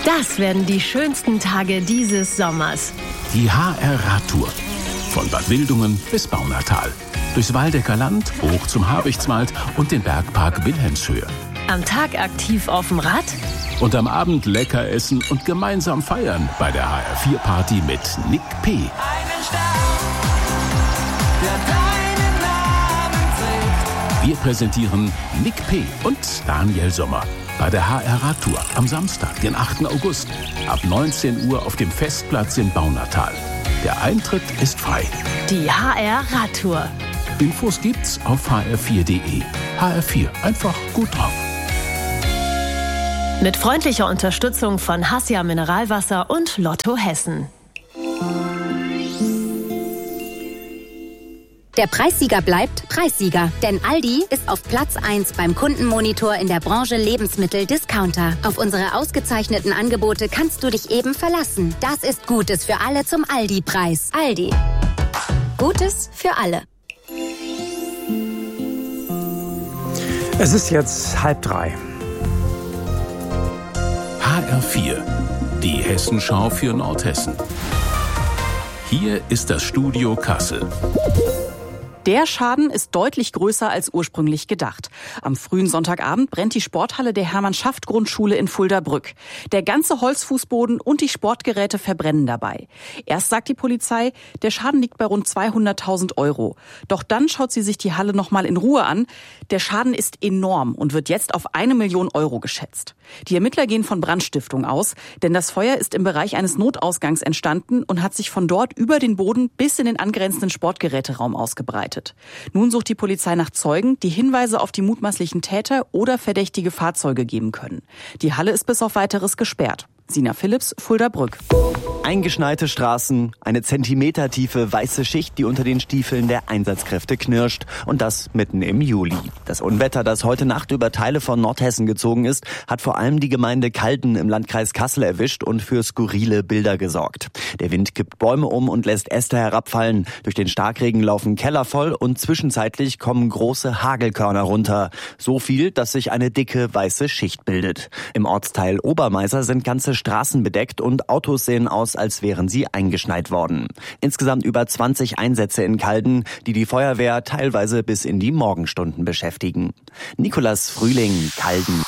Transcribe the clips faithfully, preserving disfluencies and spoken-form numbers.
Das werden die schönsten Tage dieses Sommers. Die H R-Radtour. Von Bad Wildungen bis Baunatal. Durchs Waldecker Land, hoch zum Habichtswald und den Bergpark Wilhelmshöhe. Am Tag aktiv auf dem Rad. Und am Abend lecker essen und gemeinsam feiern bei der H R vier Party mit Nick P. Einen Stern, der deinen Namen trägt. Wir präsentieren Nick P. und Daniel Sommer bei der H R-Radtour am Samstag, den achten August, ab neunzehn Uhr auf dem Festplatz in Baunatal. Der Eintritt ist frei. Die H R-Radtour. Infos gibt's auf h r vier punkt d e. H R vier, einfach gut drauf. Mit freundlicher Unterstützung von Hassia Mineralwasser und Lotto Hessen. Der Preissieger bleibt Preissieger, denn Aldi ist auf Platz eins beim Kundenmonitor in der Branche Lebensmittel-Discounter. Auf unsere ausgezeichneten Angebote kannst du dich eben verlassen. Das ist Gutes für alle zum Aldi-Preis. Aldi. Gutes für alle. Es ist jetzt halb drei. H R vier, die Hessenschau für Nordhessen. Hier ist das Studio Kassel. Der Schaden ist deutlich größer als ursprünglich gedacht. Am frühen Sonntagabend brennt die Sporthalle der Hermann-Schaft-Grundschule in Fulda-Brück. Der ganze Holzfußboden und die Sportgeräte verbrennen dabei. Erst sagt die Polizei, der Schaden liegt bei rund zweihunderttausend Euro. Doch dann schaut sie sich die Halle noch mal in Ruhe an. Der Schaden ist enorm und wird jetzt auf eine Million Euro geschätzt. Die Ermittler gehen von Brandstiftung aus, denn das Feuer ist im Bereich eines Notausgangs entstanden und hat sich von dort über den Boden bis in den angrenzenden Sportgeräteraum ausgebreitet. Nun sucht die Polizei nach Zeugen, die Hinweise auf die mutmaßlichen Täter oder verdächtige Fahrzeuge geben können. Die Halle ist bis auf Weiteres gesperrt. Sina Philipps, Fulda-Brück. Eingeschneite Straßen, eine zentimetertiefe weiße Schicht, die unter den Stiefeln der Einsatzkräfte knirscht. Und das mitten im Juli. Das Unwetter, das heute Nacht über Teile von Nordhessen gezogen ist, hat vor allem die Gemeinde Calden im Landkreis Kassel erwischt und für skurrile Bilder gesorgt. Der Wind kippt Bäume um und lässt Äste herabfallen. Durch den Starkregen laufen Keller voll und zwischenzeitlich kommen große Hagelkörner runter. So viel, dass sich eine dicke weiße Schicht bildet. Im Ortsteil Obermeiser sind ganze Straßen bedeckt und Autos sehen aus, als wären sie eingeschneit worden. Insgesamt über zwanzig Einsätze in Calden, die die Feuerwehr teilweise bis in die Morgenstunden beschäftigen. Nikolas Frühling, Calden.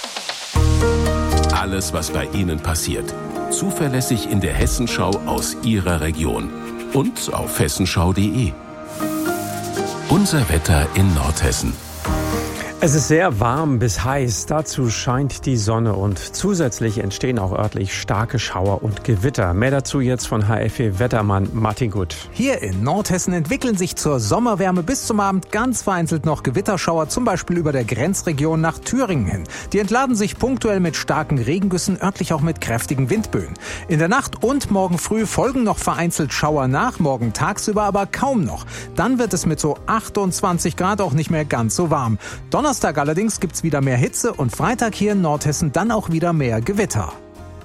Alles, was bei Ihnen passiert. Zuverlässig in der Hessenschau aus Ihrer Region. Und auf hessenschau punkt de. Unser Wetter in Nordhessen. Es ist sehr warm bis heiß, dazu scheint die Sonne und zusätzlich entstehen auch örtlich starke Schauer und Gewitter. Mehr dazu jetzt von H R vier-Wettermann Martin Gut. Hier in Nordhessen entwickeln sich zur Sommerwärme bis zum Abend ganz vereinzelt noch Gewitterschauer, zum Beispiel über der Grenzregion nach Thüringen hin. Die entladen sich punktuell mit starken Regengüssen, örtlich auch mit kräftigen Windböen. In der Nacht und morgen früh folgen noch vereinzelt Schauer nach, morgen tagsüber aber kaum noch. Dann wird es mit so achtundzwanzig Grad auch nicht mehr ganz so warm. Donnerstag Donnerstag allerdings gibt's wieder mehr Hitze und Freitag hier in Nordhessen dann auch wieder mehr Gewitter.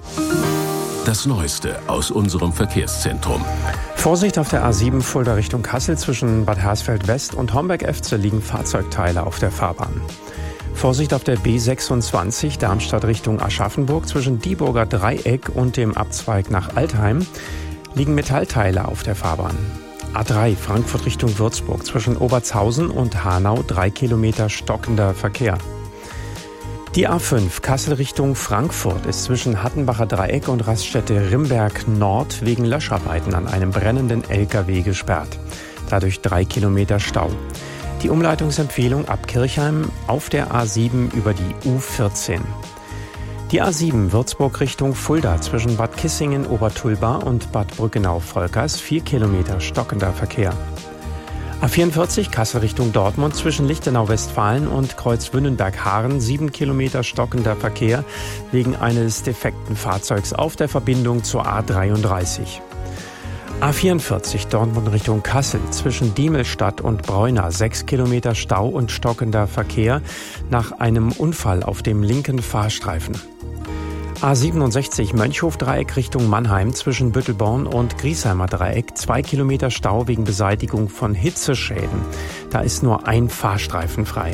Das Neueste aus unserem Verkehrszentrum. Vorsicht auf der A sieben Fulda Richtung Kassel. Zwischen Bad Hersfeld West und Homberg-Efze liegen Fahrzeugteile auf der Fahrbahn. Vorsicht auf der B sechsundzwanzig Darmstadt Richtung Aschaffenburg. Zwischen Dieburger Dreieck und dem Abzweig nach Altheim liegen Metallteile auf der Fahrbahn. A drei Frankfurt Richtung Würzburg. Zwischen Obertshausen und Hanau drei Kilometer stockender Verkehr. Die A fünf Kassel Richtung Frankfurt ist zwischen Hattenbacher Dreieck und Raststätte Rimberg Nord wegen Löscharbeiten an einem brennenden L K W gesperrt. Dadurch drei Kilometer Stau. Die Umleitungsempfehlung ab Kirchheim auf der A sieben über die U vierzehn. Die A sieben Würzburg Richtung Fulda zwischen Bad Kissingen Obertulba und Bad Brückenau-Volkers vier Kilometer stockender Verkehr. A vierundvierzig Kassel Richtung Dortmund zwischen Lichtenau-Westfalen und Kreuzwünnenberg-Haaren sieben Kilometer stockender Verkehr wegen eines defekten Fahrzeugs auf der Verbindung zur A dreiunddreißig. A vierundvierzig Dortmund Richtung Kassel zwischen Diemelstadt und Bräuna sechs Kilometer Stau und stockender Verkehr nach einem Unfall auf dem linken Fahrstreifen. A siebenundsechzig Mönchhof-Dreieck Richtung Mannheim zwischen Büttelborn und Griesheimer Dreieck zwei Kilometer Stau wegen Beseitigung von Hitzeschäden. Da ist nur ein Fahrstreifen frei.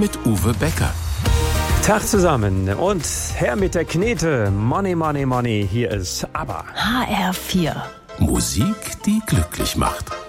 mit Uwe Becker. Tag zusammen und her mit der Knete. Money, money, money. Hier ist ABBA. H R vier. Musik, die glücklich macht.